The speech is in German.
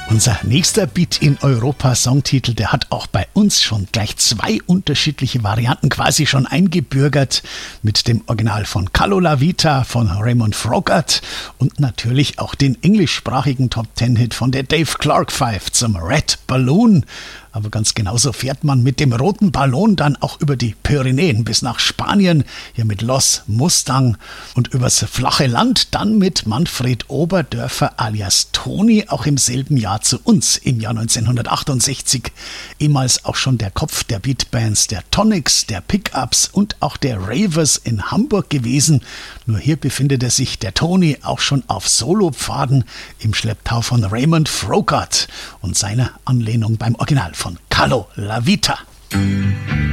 Unser nächster Beat in Europa Songtitel, der hat auch bei uns schon gleich 2 unterschiedliche Varianten quasi schon eingebürgert. Mit dem Original von Callo La Vita von Raymond Froggatt und natürlich auch den englischsprachigen Top-10-Hit von der Dave Clark 5 zum Red Balloon. Aber ganz genauso fährt man mit dem roten Ballon dann auch über die Pyrenäen bis nach Spanien, hier mit Los Mustang, und übers flache Land dann mit Manfred Oberdörfer alias Toni, auch im selben Jahr zu uns, im Jahr 1968. Ehemals auch schon der Kopf der Beatbands der Tonics, der Pickups und auch der Ravers in Hamburg gewesen. Nur hier befindet er sich, der Toni, auch schon auf Solopfaden im Schlepptau von Raymond Froggatt und seiner Anlehnung beim Original von Callo La Vita.